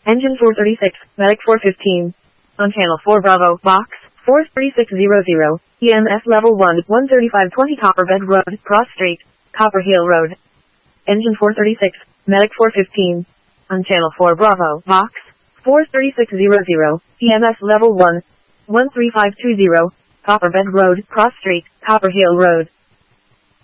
Engine 436, Medic 415. On channel 4 Bravo, box, 43600, EMS level 1, 13520 Copperbed Road, Cross Street, Copper Hill Road. Engine 436, Medic 415. On channel 4 Bravo, box, 43600, EMS level 1, 13520, Copperbed Road, Cross Street, Copper Hill Road.